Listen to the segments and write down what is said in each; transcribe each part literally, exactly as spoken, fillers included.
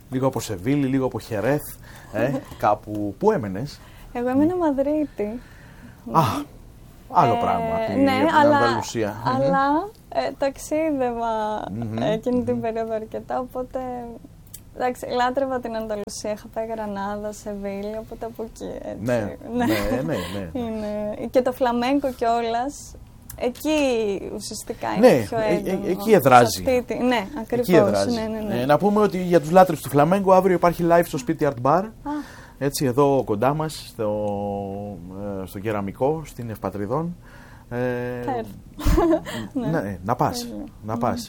Λίγο από Σεβίλη, λίγο από Χερέθ. Ε, κάπου. Πού έμενες? Εγώ έμενα Μαδρίτη. Α, άλλο Ε, πράγμα από την, ναι, από την αλλά, Ανδαλουσία. αλλά ε, ταξίδευα Μμμ. εκείνη την περίοδο αρκετά, οπότε εντάξει, λάτρευα την Ανδαλουσία. Είχα πάει Γρανάδα, Σεβίλη, οπότε από εκεί έτσι. Ναι, ναι, ναι, ναι, ναι. Είναι. Και το φλαμέγκο κιόλας, εκεί ουσιαστικά είναι Ναι, πιο ε, ε, έντονο. εκεί εδράζει. Στο σπίτι. Ναι, ακριβώς. Εκεί εδράζει. Ναι, ναι, ναι. Ε, να πούμε ότι για τους λάτρες του φλαμέγκο αύριο υπάρχει live στο σπίτι Art Bar. Α, Έτσι, εδώ κοντά μας, στο, ε, στο Κεραμικό, στην Ευπατριδών. Ε, θα έρθω. ναι, ναι, να πας. Τέλεια. Να πας.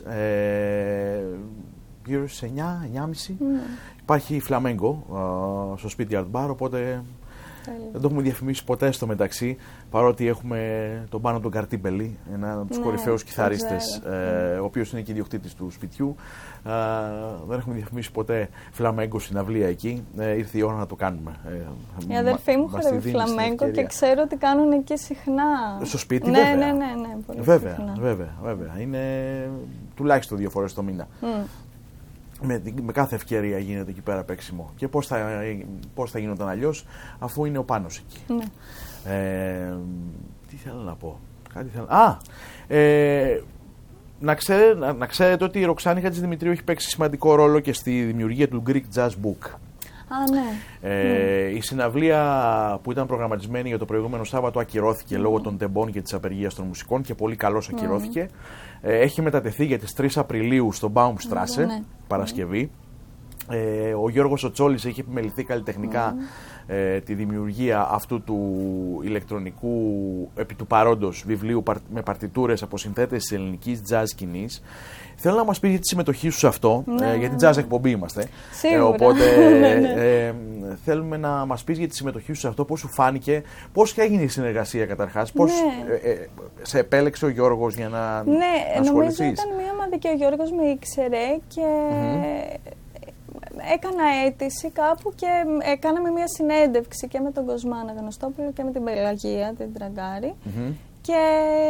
Ε, γύρω στις εννιά, εννιά και μισή Ναι, υπάρχει φλαμέγκο ε, στο σπίτι Art Bar, οπότε τέλεια. δεν το έχουμε διαφημίσει ποτέ στο μεταξύ, παρότι έχουμε τον Πάνο τον Καρτίμπελη, έναν από τους Ναι, κορυφαίους τον κιθαρίστες, ξέρω. ε, ο οποίος είναι και ιδιοκτήτης του σπιτιού. Ε, δεν έχουμε διαφημίσει ποτέ φλαμέγκο συναυλία εκεί. Ε, ήρθε η ώρα να το κάνουμε. Ε, Η αδερφή μου μας τη χορεύει δίνει στην φλαμέγκο και ευκαιρία. ξέρω ότι κάνουν εκεί συχνά. Στο σπίτι, ναι, βέβαια. Ναι, ναι, ναι, πολύ Βέβαια, συχνά. βέβαια, βέβαια. Είναι τουλάχιστον δύο φορές το μήνα. Μμ. Με, με κάθε ευκαιρία γίνεται εκεί πέρα παίξιμο. Και πώς θα, πώς θα γινόταν αλλιώς, αφού είναι ο Πάνος εκεί. Ναι. Ε, τι θέλω να πω. Κάτι θέλω... Α! Ε, να, ξέρε, να, να ξέρετε ότι η Ροξάνη Χατζηδημητρίου έχει παίξει σημαντικό ρόλο και στη δημιουργία του Greek Jazz Book. Α, ναι. Ε, mm. Η συναυλία που ήταν προγραμματισμένη για το προηγούμενο Σάββατο ακυρώθηκε mm. λόγω των τεμπών και της απεργίας των μουσικών και πολύ καλώς ακυρώθηκε. Mm. Ε, έχει μετατεθεί για τις τρεις Απριλίου στο Baumstrasse, ναι. Παρασκευή. Ε, ο Γιώργος Οτσόλης έχει επιμεληθεί καλλιτεχνικά mm. ε, τη δημιουργία αυτού του ηλεκτρονικού επί του παρόντος βιβλίου με παρτιτούρες από συνθέτες της ελληνικής jazz σκηνής. Θέλω να μας πει για τη συμμετοχή σου σε αυτό, ναι, ε, γιατί ναι. jazz εκπομπή είμαστε. Σίγουρα. Ε, οπότε ναι, ναι. ε, θέλουμε να μας πεις για τη συμμετοχή σου σε αυτό, πώς σου φάνηκε, πώς και έγινε η συνεργασία καταρχάς, πώς Ναι. ε, ε, σε επέλεξε ο Γιώργος για να, Ναι, να νομίζω ασχοληθείς. ήταν μία ομάδα και ο Γιώργος με ήξερε και Mm-hmm. έκανα αίτηση κάπου και κάναμε μία συνέντευξη και με τον Κοσμάνα Γνωστόπουλο και με την Πελαγία, την Τραγκάρη. Mm-hmm. Και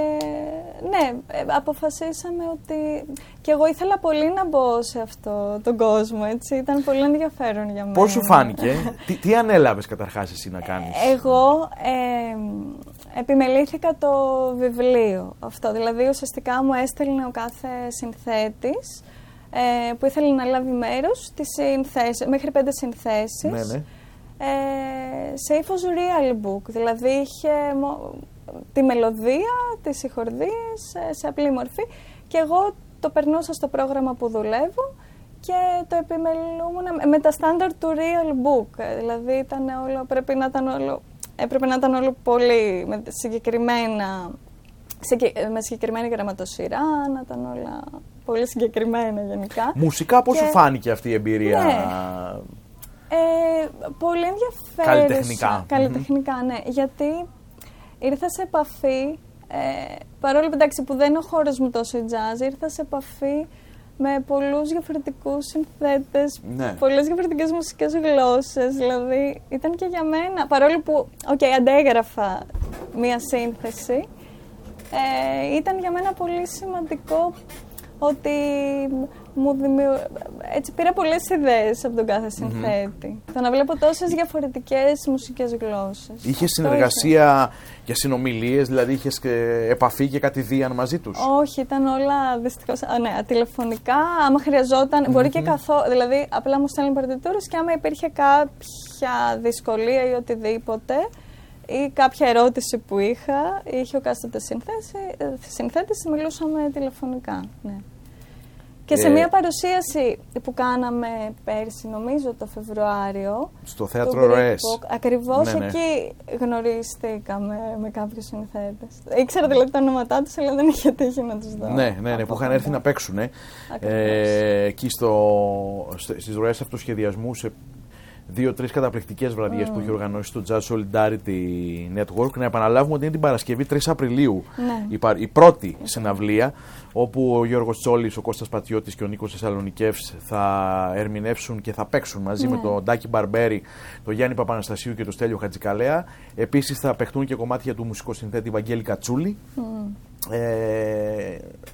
ναι, αποφασίσαμε ότι και εγώ ήθελα πολύ να μπω σε αυτό τον κόσμο, έτσι, ήταν πολύ ενδιαφέρον για μένα. Πώς σου φάνηκε, τι, τι ανέλαβες καταρχάς εσύ να κάνεις? Εγώ ε, επιμελήθηκα το βιβλίο αυτό, δηλαδή ουσιαστικά μου έστελνε ο κάθε συνθέτης ε, που ήθελε να λάβει μέρος στις συνθέσεις, μέχρι πέντε συνθέσεις, Ναι, ναι. ε, σε ύφος real book, δηλαδή είχε τη μελωδία, τις συγχορδίες σε απλή μορφή και εγώ το περνούσα στο πρόγραμμα που δουλεύω και το επιμελούμουν με τα στάνταρ του real book, δηλαδή ήταν όλο, πρέπει να ήταν όλο, έπρεπε να ήταν όλο πολύ με συγκεκριμένα, με συγκεκριμένη γραμματοσυρά, να ήταν όλα πολύ συγκεκριμένα γενικά. Μουσικά πώς και... σου φάνηκε αυτή η εμπειρία? Ναι. Ε, πολύ ενδιαφέρουσα. Καλλιτεχνικά. Καλλιτεχνικά, mm-hmm. ναι, γιατί ήρθα σε επαφή, ε, παρόλο εντάξει, που δεν είναι ο χώρος μου τόσο η jazz, ήρθα σε επαφή με πολλούς διαφορετικούς συνθέτες, ναι. πολλές διαφορετικές μουσικές γλώσσες, δηλαδή ήταν και για μένα, παρόλο που, οκ, okay, αντέγραφα μία σύνθεση, ε, ήταν για μένα πολύ σημαντικό ότι μου δημιου... έτσι πήρα πολλές ιδέες από τον κάθε συνθέτη. Mm-hmm. Το να βλέπω τόσες διαφορετικές μουσικές γλώσσες. Είχες συνεργασία και συνομιλίες, δηλαδή είχες επαφή και κατηδίαν μαζί τους? Όχι, ήταν όλα δυστυχώς, α, ναι, τηλεφωνικά, άμα χρειαζόταν, mm-hmm. μπορεί και καθόλου, δηλαδή απλά μου στέλνουν παρτιτούρες και άμα υπήρχε κάποια δυσκολία ή οτιδήποτε ή κάποια ερώτηση που είχα, είχε ο κάστοτε συνθέτης, μιλούσαμε τηλεφωνικά, ναι. Και σε μια παρουσίαση που κάναμε πέρσι, νομίζω το Φεβρουάριο, στο θέατρο Ροές. Ακριβώς, ναι, ναι. εκεί γνωριστήκαμε με κάποιους συνθέτες. Ήξερα δηλαδή τα ονόματά τους, αλλά δεν είχε τύχει να τους δω. Ναι, ναι, ναι, που είχαν έρθει να παίξουν. Ε, εκεί στο, στις Ροές αυτοσχεδιασμού, σε δύο-τρεις καταπληκτικές βραδιές mm. που έχει οργανώσει το Jazz Solidarity Network. Να επαναλάβουμε ότι είναι την Παρασκευή τρεις Απριλίου ναι. η, η πρώτη okay. συναυλία, όπου ο Γιώργος Τσόλης, ο Κώστας Πατιώτης και ο Νίκος Θεσσαλονικεύς θα ερμηνεύσουν και θα παίξουν μαζί ναι. με τον Ντάκη Μπαρμπέρη, τον Γιάννη Παπαναστασίου και τον Στέλιο Χατζικαλέα. Επίσης θα παιχτούν και κομμάτια του μουσικοσυνθέτη Βαγγέλη Κατσούλη. Mm. Ε,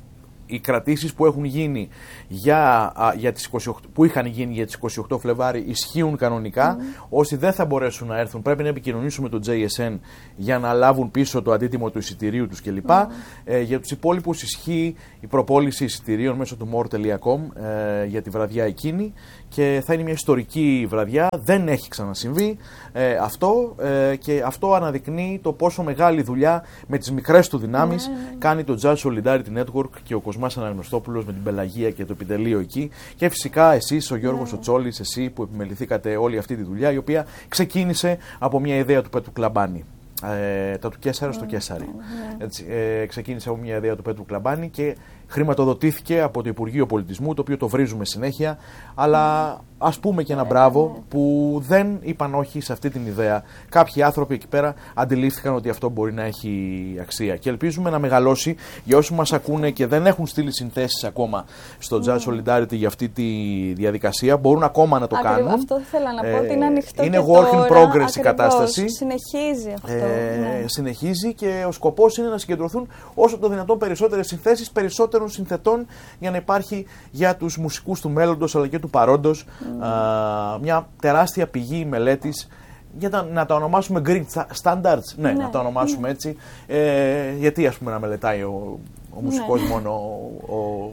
οι κρατήσεις που έχουν γίνει για, για τις είκοσι οκτώ, που είχαν γίνει για τις είκοσι οκτώ Φλεβάρι ισχύουν κανονικά. Mm. Όσοι δεν θα μπορέσουν να έρθουν πρέπει να επικοινωνήσουν με το τζέι ες εν για να λάβουν πίσω το αντίτιμο του εισιτηρίου τους κλπ. Mm. Ε, για τους υπόλοιπους ισχύει η προπόληση εισιτηρίων μέσω του more τελεία com ε, για τη βραδιά εκείνη και θα είναι μια ιστορική βραδιά. Δεν έχει ξανασυμβεί ε, αυτό ε, και αυτό αναδεικνύει το πόσο μεγάλη δουλειά με τις μικρές του δυνάμεις mm. κάνει το Jazz Solidarity Network και ο Κοσμάς Αναγνωστόπουλος με την Πελαγία και το επιτελείο εκεί. Και φυσικά εσείς, ο Γιώργος mm. ο Τσόλης, εσύ που επιμεληθήκατε όλη αυτή τη δουλειά, η οποία ξεκίνησε από μια ιδέα του Πέτρου Κλαμπάνη. Ε, τα του Κέσσαρα στο Κέσσαρι. Έτσι, ε, ξεκίνησε από μια ιδέα του Πέτρου Κλαμπάνη και χρηματοδοτήθηκε από το Υπουργείο Πολιτισμού, το οποίο το βρίζουμε συνέχεια, αλλά ας πούμε και ένα μπράβο που δεν είπαν όχι σε αυτή την ιδέα. Κάποιοι άνθρωποι εκεί πέρα αντιλήφθηκαν ότι αυτό μπορεί να έχει αξία και ελπίζουμε να μεγαλώσει. Για όσους μας ακούνε και δεν έχουν στείλει συνθέσεις ακόμα στο Jazz Solidarity για αυτή τη διαδικασία, μπορούν ακόμα να το Ακριβώς, κάνουν. αυτό ήθελα να πω, ότι είναι ανοιχτό είναι και work in τώρα, progress ακριβώς, η κατάσταση. Συνεχίζει αυτό. Ε, ναι. Συνεχίζει και ο σκοπός είναι να συγκεντρωθούν όσο το δυνατόν περισσότερες συνθέσεις, περισσότερων συνθετών για να υπάρχει για τους μουσικούς του μέλλοντος αλλά και του παρόντος mm. α, μια τεράστια πηγή μελέτης για τα, να τα ονομάσουμε Green Standards, ναι, ναι. να τα ονομάσουμε mm. έτσι, ε, γιατί ας πούμε να μελετάει ο, ο μουσικός ναι. μόνο, ο,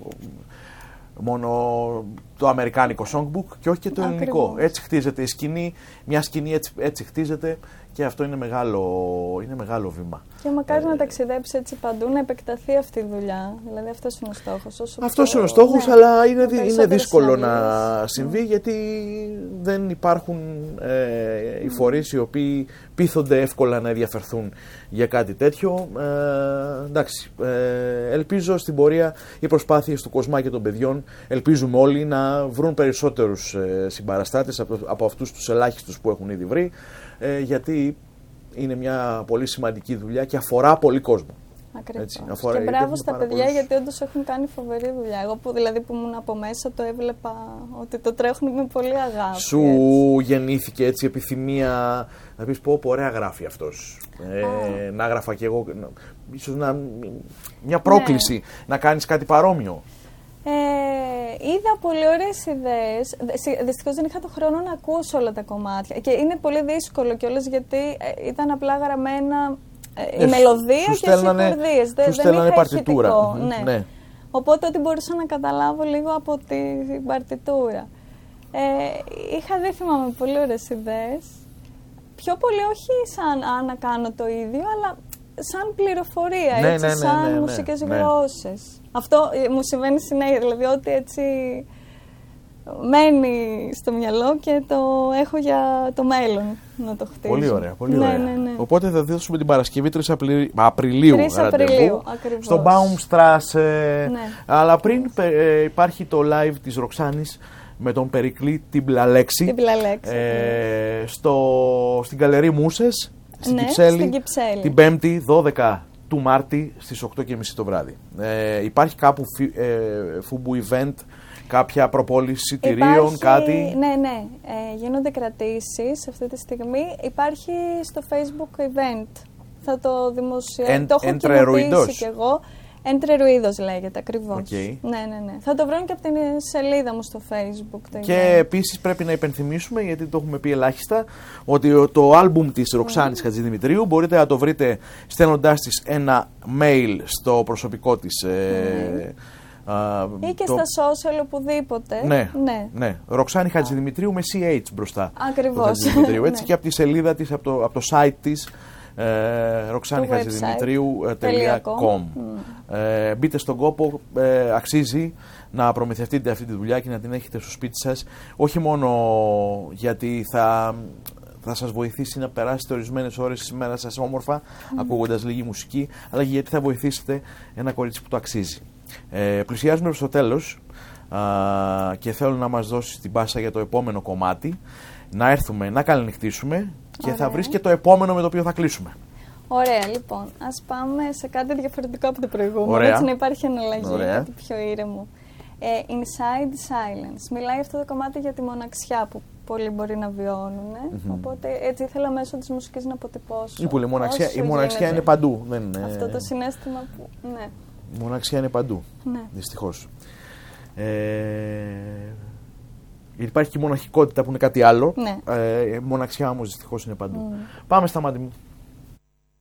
μόνο το αμερικάνικο songbook και όχι και το Ακριβώς. ελληνικό. Έτσι χτίζεται η σκηνή, μια σκηνή έτσι, έτσι χτίζεται και αυτό είναι μεγάλο, είναι μεγάλο βήμα. Και μακάρι ε, να ταξιδέψει έτσι παντού, να επεκταθεί αυτή η δουλειά. Δηλαδή αυτός είναι ο στόχος. Αυτός πιο... είναι ο στόχος, ναι, αλλά είναι, είναι δύσκολο να συμβεί mm. γιατί δεν υπάρχουν ε, mm. οι φορείς οι οποίοι πείθονται εύκολα να ενδιαφερθούν για κάτι τέτοιο. Ε, εντάξει, ε, ελπίζω στην πορεία οι προσπάθειες του Κοσμά και των παιδιών, ελπίζουμε όλοι να βρουν περισσότερους ε, συμπαραστάτες από, από αυτούς τους ελάχιστους που έχουν ήδη βρει. Ε, γιατί είναι μια πολύ σημαντική δουλειά και αφορά πολύ κόσμο. Ακριβώς. Έτσι, αφορά, και μπράβο στα παιδιά πολλούς... γιατί όντως έχουν κάνει φοβερή δουλειά. Εγώ που δηλαδή που ήμουν από μέσα το έβλεπα ότι το τρέχουν με πολύ αγάπη. Σου έτσι. Γεννήθηκε έτσι επιθυμία να πεις πω, πω ωραία γράφει αυτός. Ε, να γράφα κι εγώ, να, ίσως να, μια πρόκληση ναι. να κάνεις κάτι παρόμοιο. Ε, είδα πολύ ωραίες ιδέες. Δυστυχώς δεν είχα το χρόνο να ακούσω όλα τα κομμάτια. Και είναι πολύ δύσκολο κιόλας γιατί ήταν απλά γραμμένα ε, η μελωδία και οι συγχορδίες. Δεν, δεν είχα ηχητικό. Ναι. Ναι. Οπότε ό,τι μπορούσα να καταλάβω λίγο από την παρτιτούρα. Ε, είχα δει, θυμάμαι, πολύ ωραίες ιδέες. Πιο πολύ όχι σαν α, να κάνω το ίδιο, αλλά σαν πληροφορία, ναι, έτσι, ναι, ναι, σαν ναι, ναι, μουσικές ναι, γλώσσες. Ναι. Αυτό μου συμβαίνει συνέχεια, δηλαδή ότι έτσι μένει στο μυαλό και το έχω για το μέλλον να το χτίσω. Πολύ ωραία, πολύ ναι, ωραία. Ναι, ναι. Οπότε θα δώσουμε την Παρασκευή τρεις Απριλίου, τρεις Απριλίου ακριβώς. Στο Baumstrasse, ναι. Αλλά πριν ε, υπάρχει το live της Ροξάνης με τον Περικλή Τιμπλαλέξη, Τιμπλαλέξη ε, στο, στην Γκαλερί Μούσες, στην, ναι, Κυψέλη, στην Κυψέλη, την Πέμπτη δώδεκα του Μάρτη στις οκτώ και μισή το βράδυ. Ε, υπάρχει κάπου φι, ε, φούμπου event, κάποια προπόληση τυρίων, κάτι? Ναι, ναι. Ε, γίνονται κρατήσεις αυτή τη στιγμή. Υπάρχει στο Facebook event. Θα το δημοσιεύσω. Το έχω κοινοποιήσει κι εγώ. Entre Ruidos λέγεται ακριβώς. Okay. Ναι, ναι, ναι. Θα το βρουν και από την σελίδα μου στο Facebook. Το και event. Επίσης πρέπει να υπενθυμίσουμε, γιατί το έχουμε πει ελάχιστα, ότι το άλμπουμ της Ροξάνης mm. Χατζηδημητρίου μπορείτε να το βρείτε στέλνοντάς της ένα mail στο προσωπικό της. Mm. Ε, α, ή και το... στα social οπουδήποτε. Ναι, ναι. ναι. Ροξάνη Χατζηδημητρίου με σι έιτς μπροστά. Ακριβώς. Έτσι ναι. Και από τη σελίδα της, από το, από το site της. Ε, ροξάνη χατζηδημητρίου τελεία com. Mm. ε, Μπείτε στον κόπο, ε, αξίζει να προμηθευτείτε αυτή τη δουλειά και να την έχετε στο σπίτι σας, όχι μόνο γιατί θα, θα σας βοηθήσει να περάσετε ορισμένες ώρες της ημέρας σας όμορφα mm. ακούγοντας λίγη μουσική, αλλά και γιατί θα βοηθήσετε ένα κορίτσι που το αξίζει. ε, Πλησιάζουμε προς το τέλος α, και θέλω να μας δώσεις την πάσα για το επόμενο κομμάτι, να έρθουμε να καληνυχτήσουμε και ωραία. Θα βρεις και το επόμενο με το οποίο θα κλείσουμε. Ωραία, λοιπόν. Ας πάμε σε κάτι διαφορετικό από το προηγούμενο. Ωραία. Έτσι να υπάρχει εναλλαγή, κάτι πιο ήρεμο. Ε, Inside Silence. Μιλάει αυτό το κομμάτι για τη μοναξιά που πολλοί μπορεί να βιώνουν. Ε? Mm-hmm. Οπότε έτσι ήθελα μέσω της μουσικής να αποτυπώσω. Η, η μοναξιά, η μοναξιά είναι παντού. Δεν είναι... Αυτό το συναίσθημα που... Ναι. Η μοναξιά είναι παντού, Ναι. δυστυχώς. Ε, υπάρχει και η μοναχικότητα που είναι κάτι άλλο. Ναι. Ε, η μοναξιά όμως δυστυχώς είναι παντού. Mm. Πάμε στα μάτι μου.